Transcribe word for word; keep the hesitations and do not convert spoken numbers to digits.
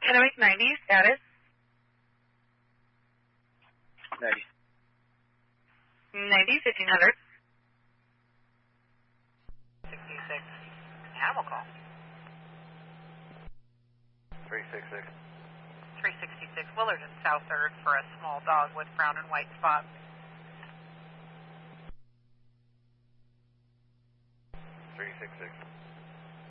Kennewick ninety, status? ninety. ninety, fifteen hundred. sixty-six, animal call. three six six. three sixty-six, Willard and South third for a small dog with brown and white spots. three six six.